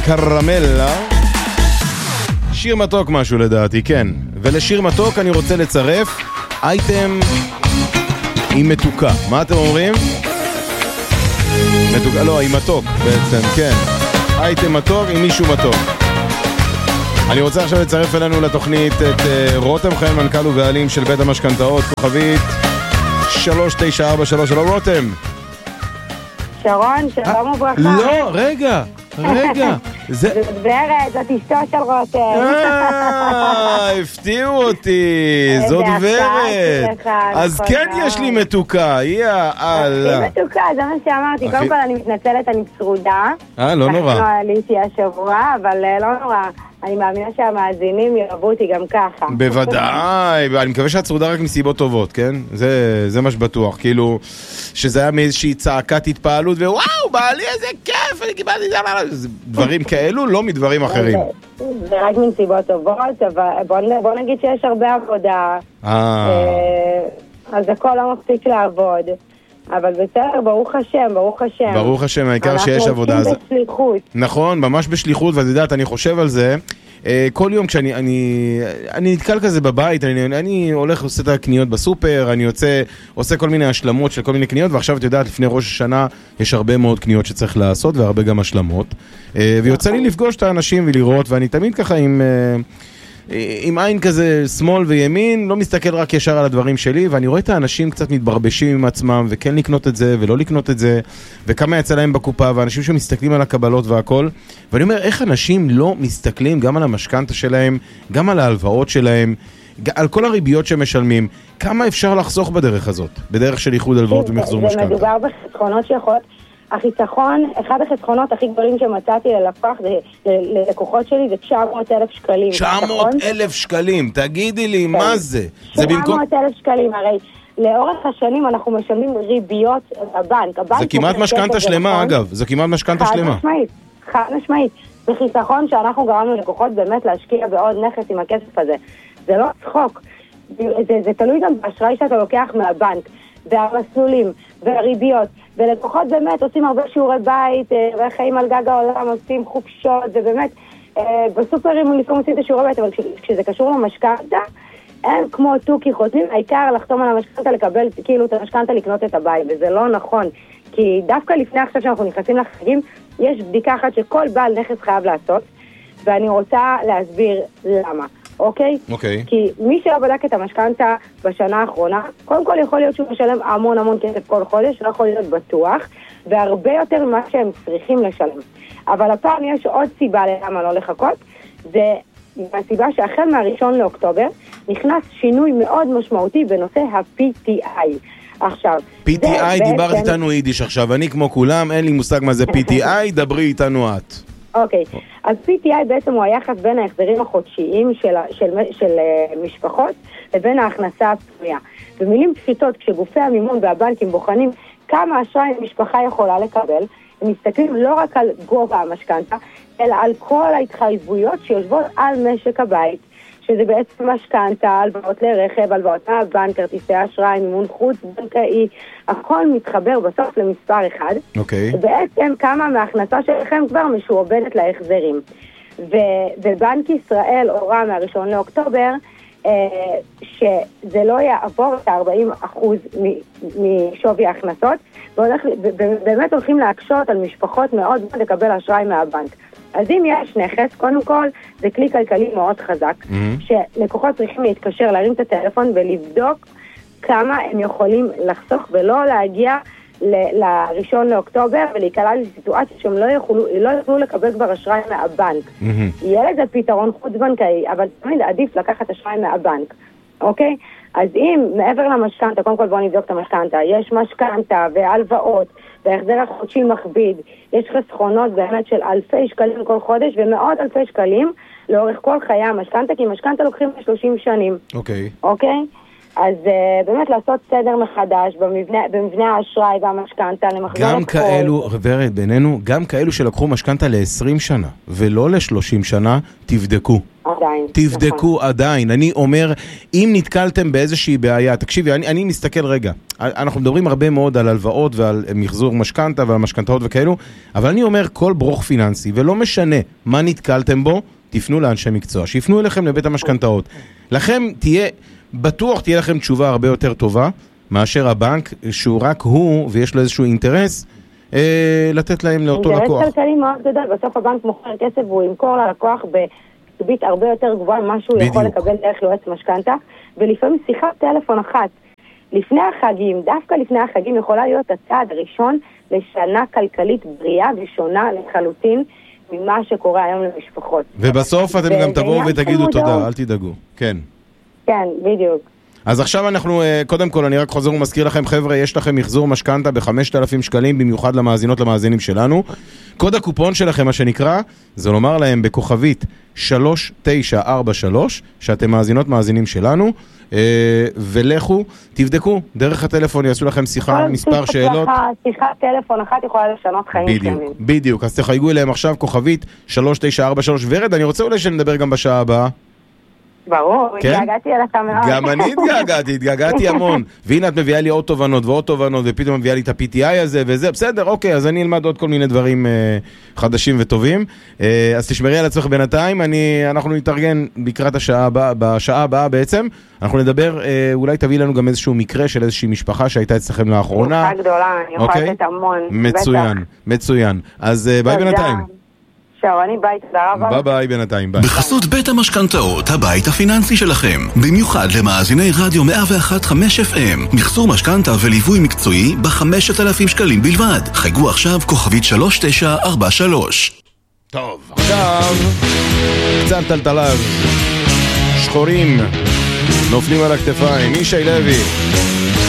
קרמלה. שיר מתוק משהו לדעתי, כן. ולשיר מתוק אני רוצה לצרף אייטם עם מתוקה. מה אתם אומרים? מתוקה, לא, עם מתוק בעצם, כן. אייטם מתוק עם מישהו מתוק. אני רוצה עכשיו לצרף אלינו לתוכנית את רותם חיים, מנכ"ל ובעלים של בית המשכנתאות, כוכבית 3943. רותם. שרון, שלום וברכה. לא, רגע. זאת ורד, זאת אשתו של רותם. הפתיעו אותי, זאת ורד. אז כן יש לי מתוקה, יאללה. הכי מתוקה, זה מה שאמרתי. קודם כל אני מתנצלת, אני צרודה. לא נורא. אנחנו עליתי השבוע, אבל לא נורא. אני מאמינה שהמאזינים ירבו אותי גם ככה. בוודאי, אני מקווה שאת צרודה רק מסיבות טובות, כן? זה מה שבטוח, כאילו, שזה היה מאיזושהי צעקת התפעלות, ווואו, בעלי איזה כיף, אני קיבלתי זה, דברים כאלו, לא מדברים אחרים. זה רק מסיבות טובות, אבל בוא נגיד שיש הרבה עבודה, אז הכל לא מפסיק לעבוד. אבל בסדר, ברוך השם. ברוך השם, העיקר שיש עבודה. אנחנו עושים בשליחות. נכון, ממש בשליחות, ואת יודעת, אני חושב על זה, כל יום כשאני נתקל כזה בבית, אני הולך עושה את הקניות בסופר, אני עושה כל מיני השלמות של כל מיני קניות, ועכשיו את יודעת, לפני ראש השנה יש הרבה מאוד קניות שצריך לעשות, והרבה גם השלמות, ויוצא לי לפגוש את האנשים ולראות, ואני תמיד ככה עם עין כזה שמאל וימין, לא מסתכל רק ישר על הדברים שלי, ואני רואה את האנשים קצת מתברבשים עם עצמם, וכן לקנות את זה ולא לקנות את זה, וכמה יצא להם בקופה, ואנשים שמסתכלים על הקבלות והכל, ואני אומר, איך אנשים לא מסתכלים גם על המשכנתה שלהם, גם על ההלוואות שלהם, על כל הריביות שמשלמים, כמה אפשר לחסוך בדרך הזאת, בדרך של איחוד הלוואות ומחזור משכנתה? זה מדובר בחסכונות שיכולות, החיסכון, אחד החסכונות הכי גדולים שמצאתי ללקוחות שלי זה 900,000 שקלים. 900,000 שקלים, תגידי לי, מה זה? 900,000 שקלים, הרי לאורך השנים אנחנו משלמים ריביות לבנק. זה כמעט משכנתה שלמה, אגב, זה כמעט משכנתה שלמה. חד משמעית. זה חיסכון שאנחנו גרמנו לקוחות באמת להשקיע בעוד נכס עם הכסף הזה. זה לא צחוק. זה תלוי גם באשראי שאתה לוקח מהבנק, והמסלולים, והריביות. ולקוחות באמת עושים הרבה שיעורי בית, וחיים על גג העולם, עושים חופשות, ובאמת, בסופרים לפעמים עושים את השיעורי בית, אבל כשזה קשור למשכנתה, הם כמו טוקי חותמים, העיקר לחתום על המשכנתה, לקבל כאילו את המשכנתה, לקנות את הבית, וזה לא נכון, כי דווקא לפני עכשיו שאנחנו נכנסים לחגים, יש בדיקה אחת שכל בעל נכס חייב לעשות, ואני רוצה להסביר למה. אוקיי? כי מי שלא בדק את המשכנתה בשנה האחרונה, קודם כל יכול להיות שהוא משלם המון כסף כל חודש, לא יכול להיות בטוח, והרבה יותר ממה שהם צריכים לשלם. אבל הפעם יש עוד סיבה למה לא לחכות, זה הסיבה שהחל מה-1 לאוקטובר נכנס שינוי מאוד משמעותי בנושא ה-PTI. עכשיו, PTI, דיברת איתנו יידיש עכשיו, אני כמו כולם, אין לי מושג מה זה PTI, דברי איתנו את. אוקיי, אז PTI בעצם הוא היחס בין ההחזרים החודשיים של משפחות לבין ההכנסה הפנויה. במילים פשוטות, כשגופי המימון והבנקים בוחנים כמה אשראי משפחה יכולה לקבל, הם מסתכלים לא רק על גובה המשכנתה, אלא על כל ההתחייבויות שיושבות על משק הבית, שזה בעצם משכנתה, הלוואות לרכב, הלוואות מהבנק, כרטיסי אשראי, מימון חוץ בנקאי, הכל מתחבר בסוף למספר אחד. אוקיי. ובעצם כמה מההכנסה שלכם כבר משועבדת להחזרים. ובנק ישראל הורה מה-1 לאוקטובר, שזה לא יעבור את 40% משווי ההכנסות, ובאמת הולכים להקשות על משפחות מאוד לקבל אשראי מהבנק. אז אם יש נכס, קודם כל, זה כלי כלכלי מאוד חזק, שלקוחות צריכים להתקשר, להרים את הטלפון ולבדוק כמה הם יכולים לחסוך ולא להגיע ל1 לאוקטובר ולהיקלע לסיטואציה שהם לא יוכלו לקבל כבר אשראי מהבנק. יהיה לזה פתרון חוץ בנקאי, אבל תמיד עדיף לקחת אשראי מהבנק, אוקיי? אז אם מעבר למשכנתה, קודם כל בואו נבדוק את המשכנתה, יש משכנתה והלוואות, והחזר החודשי מכביד, יש חסכונות באמת של אלפי שקלים כל חודש, ומאות אלפי שקלים לאורך כל חיי המשכנתה, כי משכנתה לוקחים 30 שנים. אוקיי? אז באמת לעשות סדר מחדש במבנה האשראי והמשכנתה למחזור גם כאלו, ורד בינינו, גם כאלו שלקחו משכנתה ל-20 שנה ולא ל-30 שנה, תבדקו. עדיין. תבדקו עדיין. אני אומר, אם נתקלתם באיזושהי בעיה, תקשיבי, אני מסתכל רגע, אנחנו מדברים הרבה מאוד על הלוואות ועל מחזור משכנתה ועל משכנתאות וכאלו, אבל אני אומר, כל ברוך פיננסי, ולא משנה מה נתקלתם בו, תפנו לאנשי מקצוע, שיפנו אליכם לבית המשכנתאות. לכם בטוח תהיה לכם תשובה הרבה יותר טובה, מאשר הבנק, שהוא רק הוא, ויש לו איזשהו אינטרס, לתת להם לאותו לקוח. אינטרס כלכלי מאוד גדול, בסוף הבנק מוכר כסף והוא ימכור ללקוח בריבית הרבה יותר גבוהה ממה שהוא יכול לקבל דרך יועץ משכנתה, ולפעמים שיחת טלפון אחת לפני החגים, דווקא לפני החגים, יכולה להיות הצעד הראשון לשנה כלכלית בריאה ושונה לחלוטין ממה שקורה היום למשפחות. ובסוף אתם גם תבואו ותגידו תודה, אל תדאגו. כן. כן, בדיוק. אז עכשיו אנחנו, קודם כל, אני רק חוזר ומזכיר לכם, חבר'ה, יש לכם מחזור משכנתה ב5,000 שקלים, במיוחד למאזינות למאזינים שלנו. קוד הקופון שלכם, מה שנקרא, זה לומר להם בכוכבית 3943, שאתם מאזינות מאזינים שלנו, ולכו, תבדקו, דרך הטלפון יעשו לכם שיחה, מספר שאלות. שיחת טלפון אחת יכולה לשנות חיים שלמים. בדיוק, אז תחייגו אליהם עכשיו, כוכבית 3943. ורד, אני רוצה אולי שנדבר גם בשעה הבאה. ברור, התגעגעתי אליך מאוד. גם אני התגעגעתי המון. והנה את מביאה לי עוד תובנות ועוד תובנות, ופתאום מביאה לי את ה-PTI הזה וזה, בסדר, אוקיי, אז אני אלמד עוד כל מיני דברים חדשים וטובים. אז תשמרי על עצמך בינתיים, אנחנו נתארגן לקראת בשעה הבאה בעצם, אנחנו נדבר, אולי תביא לנו גם איזשהו מקרה של איזושהי משפחה שהייתה אצלכם לאחרונה. משפחה גדולה, אני יכולה לתת המון. מצוין. אז ביי בינתיים. אני ביי, תודה רבה. ביי בינתיים, ביי. בחסות בית המשכנתאות, הבית הפיננסי שלכם. במיוחד למאזיני רדיו 101.5 FM. מחזור משכנתה וליווי מקצועי ב5,000 שקלים בלבד. חייגו עכשיו כוכבית 3943. טוב, עכשיו קצת טלטלה. שחורים נופלים על הכתפיים. מישי לוי.